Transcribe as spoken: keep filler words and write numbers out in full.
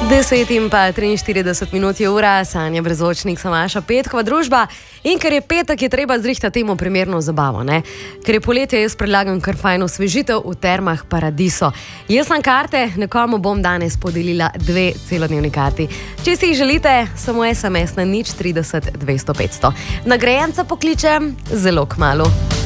deset in pa triinštirideset minut je ura, Sanja Brezočnik, Samaša Petkova družba. In ker je petek, je treba zrihtati temu primerno zabavo, ne? Ker je poletje, jaz predlagam kar fajn osvežitev v termah Paradiso. Jaz sem karte, nekomu bom danes podelila dve celodnevni karti. Če si jih želite, samo es em es na nič trideset dvesto petsto. Nagrajenca pokličem zelo kmalu.